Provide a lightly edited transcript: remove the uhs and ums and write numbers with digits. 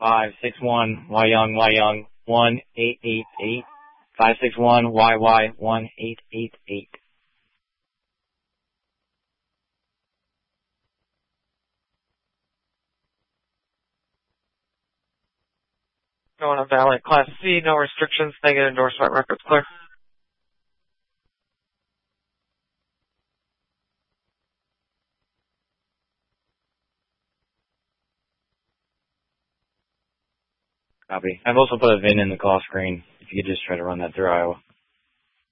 561 Y Young 1888. 561 YY 1888. Going on valid. Class C, no restrictions, negative endorsement, records clear. Copy. I've also put a VIN in the call screen. If you could just try to run that through Iowa.